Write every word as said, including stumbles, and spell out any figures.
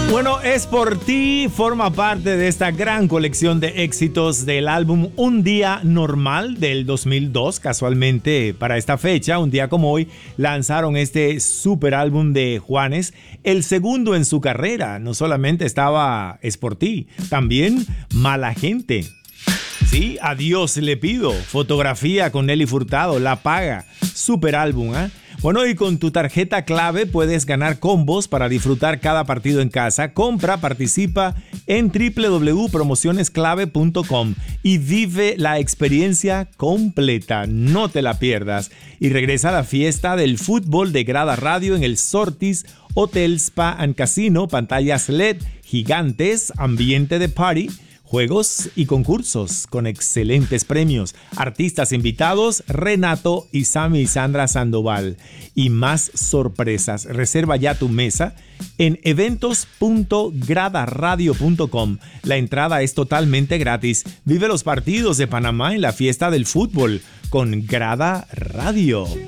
Bueno, Es por ti forma parte de esta gran colección de éxitos del álbum Un Día Normal del dos mil dos. Casualmente, para esta fecha, un día como hoy, lanzaron este super álbum de Juanes, el segundo en su carrera. No solamente estaba Es por ti, también Mala Gente. Sí, Adiós le pido, Fotografía con Nelly Furtado, La Paga, super álbum, ¿eh? Bueno, y con tu tarjeta clave puedes ganar combos para disfrutar cada partido en casa. Compra, participa en doble u doble u doble u punto promociones clave punto com y vive la experiencia completa. No te la pierdas. Y regresa a la fiesta del fútbol de Grada Radio en el Sortis Hotel Spa and Casino. Pantallas L E D gigantes, ambiente de party, juegos y concursos con excelentes premios, artistas invitados, Renato y Sammy y Sandra Sandoval y más sorpresas. Reserva ya tu mesa en eventos punto grada radio punto com. La entrada es totalmente gratis. Vive los partidos de Panamá en la fiesta del fútbol con Grada Radio.